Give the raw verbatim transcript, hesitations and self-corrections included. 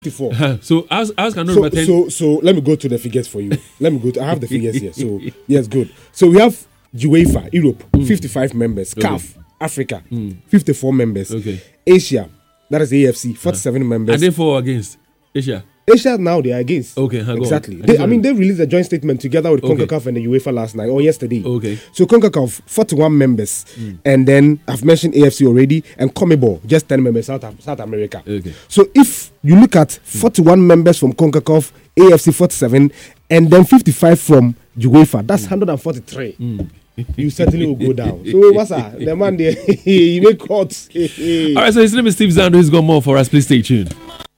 fifty-four. So as as can so, so so let me go to the figures for you. Let me go to, I have the figures here. So yes, good. So we have UEFA, Europe, mm. fifty-five members. Okay. C A F, Africa, mm. fifty-four members. Okay. Asia, that is A F C, forty-seven uh. members. Are they for or against Asia? Asia now they are against. Okay, exactly. I, they, I mean, they released a joint statement together with okay. CONCACAF and the UEFA last night or yesterday. Okay. So CONCACAF forty-one members, mm. and then I've mentioned A F C already, and CONMEBOL just ten members South South America. Okay. So if you look at forty-one mm. members from CONCACAF, A F C forty-seven, and then fifty-five from UEFA, that's mm. one hundred forty-three. Mm. You certainly will go down. So what's that? The man there, he make cuts. All right. So his name is Steve Zando. He's got more for us. Please stay tuned.